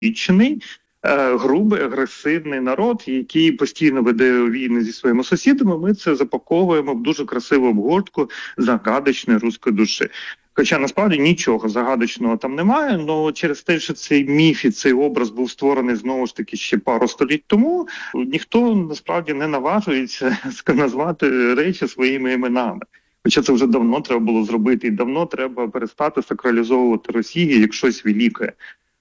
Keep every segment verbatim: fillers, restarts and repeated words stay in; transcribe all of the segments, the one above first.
Відчини, грубий, агресивний народ, який постійно веде війни зі своїми сусідами. Ми це запаковуємо в дуже красиву обгортку загадочної руської душі. Хоча насправді нічого загадочного там немає, але через те, що цей міф і цей образ був створений знову ж таки ще пару століть тому, ніхто насправді не наважується назвати речі своїми іменами. Хоча це вже давно треба було зробити, і давно треба перестати сакралізовувати Росію як щось велике.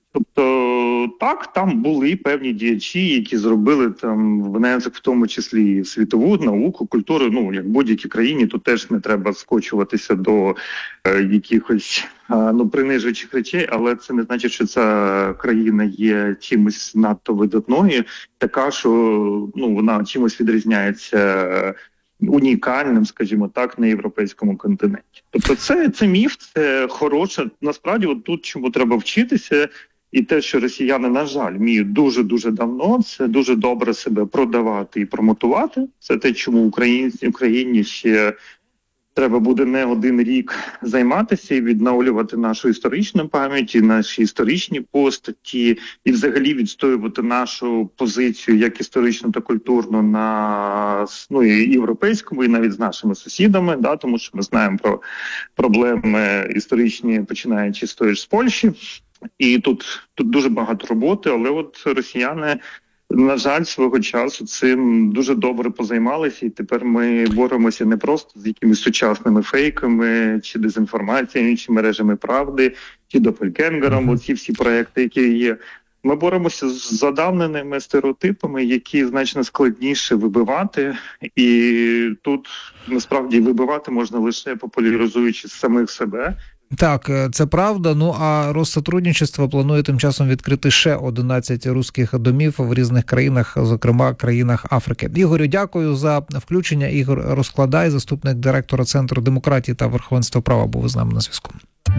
Тобто, так, там були певні діячі, які зробили там внесок, в тому числі і в світову науку, культуру. Ну, як в будь-якій країні, тут теж не треба скочуватися до е, якихось е, ну, принижуючих речей, але це не значить, що ця країна є чимось надто видатною, така, що ну, вона чимось відрізняється е, унікальним, скажімо так, на європейському континенті. Тобто це, це міф, це хороше. Насправді, от тут чому треба вчитися. І те, що росіяни, на жаль, вміють дуже-дуже давно, це дуже добре себе продавати і промотувати. Це те, чому Україні, Україні ще треба буде не один рік займатися і відновлювати нашу історичну пам'ять, і наші історичні постаті, і взагалі відстоювати нашу позицію як історичну та культурну на ну, і європейському, і навіть з нашими сусідами, да, тому що ми знаємо про проблеми історичні, починаючи з тої ж з Польщі. І тут, тут дуже багато роботи, але от росіяни, на жаль, свого часу цим дуже добре позаймалися, і тепер ми боремося не просто з якимись сучасними фейками, чи дезінформаціями, чи мережами правди, чи допелькенгером, mm-hmm. оці всі проекти, які є. Ми боремося з задавненими стереотипами, які значно складніше вибивати, і тут, насправді, вибивати можна лише популяризуючи самих себе. Так, це правда. Ну, а Россотрудничество планує тим часом відкрити ще одинадцять руських домів в різних країнах, зокрема країнах Африки. Ігорю, дякую за включення. Ігор Розкладай, заступник директора Центру демократії та верховенства права, був з нами на зв'язку.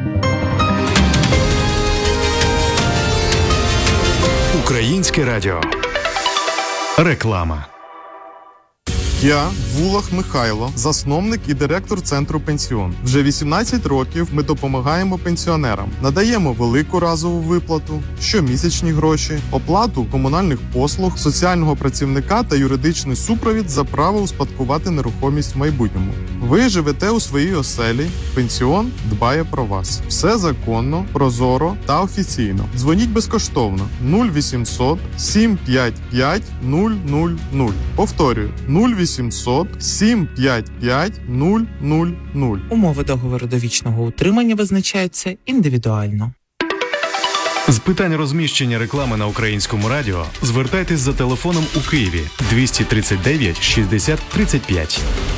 Українське радіо. Реклама. Я Вулах Михайло, засновник і директор Центру Пенсіон. Вже вісімнадцять років ми допомагаємо пенсіонерам. Надаємо велику разову виплату, щомісячні гроші, оплату комунальних послуг, соціального працівника та юридичний супровід за право успадкувати нерухомість в майбутньому. Ви живете у своїй оселі, пенсіон дбає про вас. Все законно, прозоро та офіційно. Дзвоніть безкоштовно нуль вісімсот сім п'ять п'ять нуль нуль нуль. Повторюю, нуль вісімсот сім п'ять п'ять нуль нуль нуль. Умови договору довічного утримання визначаються індивідуально. З питань розміщення реклами на Українському радіо звертайтесь за телефоном у Києві двісті тридцять дев'ять шістдесят тридцять п'ять.